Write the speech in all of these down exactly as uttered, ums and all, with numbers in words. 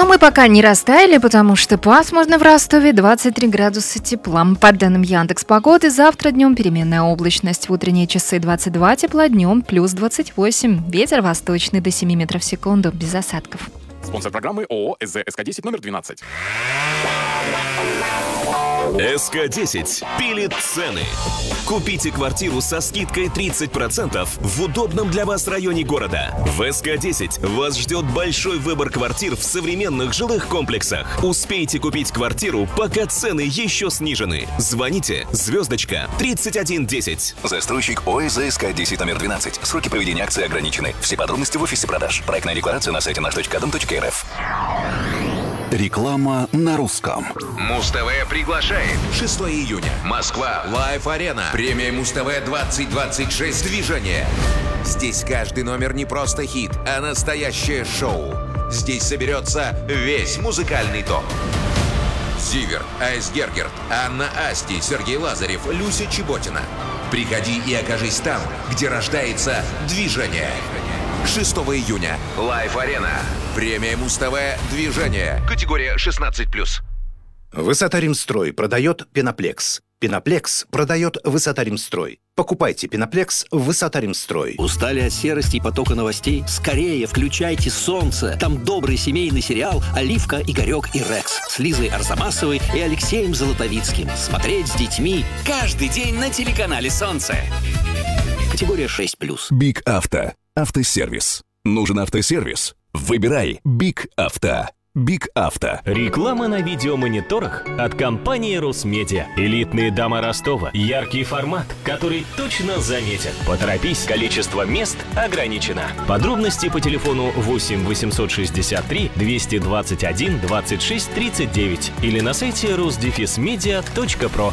мы пока не растаяли, потому что пасмурно в Ростове, двадцать три градуса тепла. По данным Яндекс.Погоды, завтра днем переменная облачность. В утренние часы двадцать два тепла, днем плюс двадцать восемь. Ветер восточный до семи метров в секунду, без осадков. Спонсор программы ООО СЗ СК десять номер двенадцать. эс ка десять пилит цены. Купите квартиру со скидкой тридцать процентов в удобном для вас районе города. В эс ка десять вас ждет большой выбор квартир в современных жилых комплексах. Успейте купить квартиру, пока цены еще снижены. Звоните звездочка тридцать один десять. Застройщик ООО СК десять номер двенадцать. Сроки проведения акции ограничены. Все подробности в офисе продаж. Проектная декларация на сайте наш точка дом точка эр эф. Реклама на русском. Муз-ТВ приглашает. шестого июня. Москва. Лайв-арена. Премия Муз-ТВ двадцать двадцать шесть. Движение. Здесь каждый номер не просто хит, а настоящее шоу. Здесь соберется весь музыкальный топ. Зиверт, Айс Гергерт, Анна Асти, Сергей Лазарев, Люся Чеботина. Приходи и окажись там, где рождается движение. шестого июня. Лайв-арена. Премия Муз-ТВ «Движение». Категория шестнадцать плюс. Высота-Римстрой продает Пеноплекс. Пеноплекс продает Высота-Римстрой. Покупайте Пеноплекс в Высота-Римстрой. Устали от серости и потока новостей? Скорее включайте «Солнце». Там добрый семейный сериал «Оливка, Игорек и Рекс» с Лизой Арзамасовой и Алексеем Золотовицким. Смотреть с детьми каждый день на телеканале «Солнце». Категория шесть плюс. Биг Авто. Автосервис. Нужен автосервис? Выбирай Биг Авто. Биг Авто. Реклама на видеомониторах от компании Русмедиа. Элитные дома Ростова. Яркий формат, который точно заметят. Поторопись, количество мест ограничено. Подробности по телефону восемь восемьсот шестьдесят три двести двадцать один двадцать шесть тридцать девять или на сайте русдефисмедиа точка про.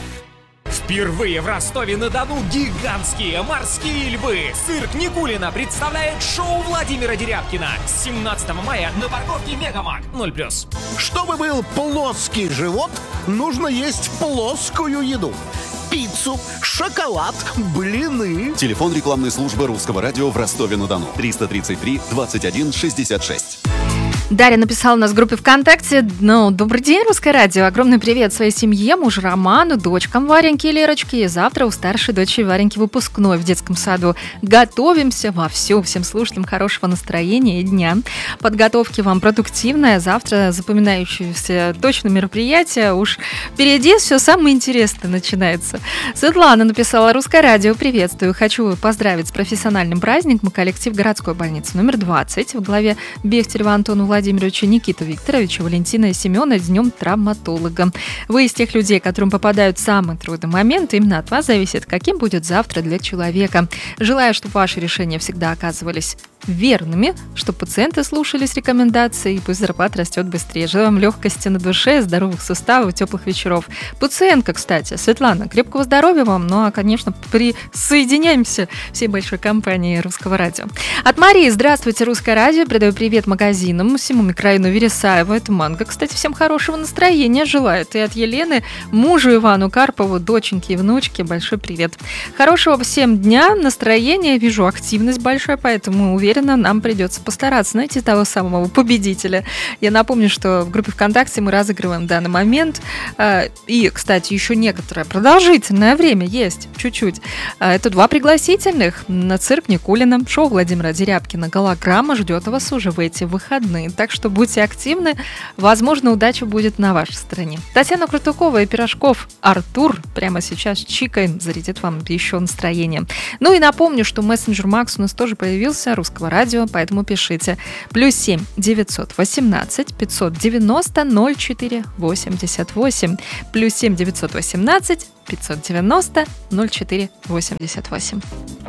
Впервые в Ростове-на-Дону гигантские морские львы. Цирк Никулина представляет шоу Владимира Дерябкина. семнадцатого мая на парковке Мегамаг. ноль плюс. Чтобы был плоский живот, нужно есть плоскую еду. Пиццу, шоколад, блины. Телефон рекламной службы Русского радио в Ростове-на-Дону. триста тридцать три двадцать один шестьдесят шесть. Дарья написала у нас в группе ВКонтакте: ну, добрый день, Русское радио. Огромный привет своей семье, мужу Роману, дочкам Вареньке и Лерочке. И завтра у старшей дочери Вареньки выпускной в детском саду. Готовимся вовсю. Всем слушателям хорошего настроения и дня. Подготовки вам продуктивная. Завтра запоминающееся точно мероприятие. Уж впереди все самое интересное начинается. Светлана написала: Русское радио, приветствую. Хочу поздравить с профессиональным праздником коллектив городской больницы номер двадцать в главе Бехтерева Антона Владимировича, Никиту Викторовича, Валентина и Семена с днем травматолога. Вы из тех людей, которым попадают самые трудные моменты. Именно от вас зависит, каким будет завтра для человека. Желаю, чтобы ваши решения всегда оказывались верными, чтобы пациенты слушались рекомендации, и пусть зарплата растет быстрее. Желаю вам легкости на душе, здоровых суставов, теплых вечеров. Пациентка, кстати, Светлана, крепкого здоровья вам. Ну, а, конечно, присоединяемся всей большой компании Русского радио. От Марии: здравствуйте, Русское радио. Передаю привет магазинам, всему микрорайону Вересаева. Это Манго. Кстати, всем хорошего настроения желает. И от Елены, мужу Ивану Карпову, доченьке и внучке большой привет. Хорошего всем дня, настроения. Вижу активность большая, поэтому уверена, нам придется постараться найти того самого победителя. Я напомню, что в группе ВКонтакте мы разыгрываем в данный момент. И, кстати, еще некоторое продолжительное время есть, чуть-чуть. Это два пригласительных на цирк Никулина. Шоу Владимира Дерябкина «Голограмма» ждет вас уже в эти выходные. Так что будьте активны. Возможно, удача будет на вашей стороне. Татьяна Крутукова и Пирожков Артур прямо сейчас чикаем, зарядит вам еще настроение. Ну и напомню, что мессенджер Макс у нас тоже появился, Русского радио, поэтому пишите. Плюс семь девятьсот восемнадцать пятьсот девяносто ноль четыре восемьдесят восемь. Плюс семь девятьсот восемнадцать пятьсот девяносто ноль четыре восемьдесят восемь.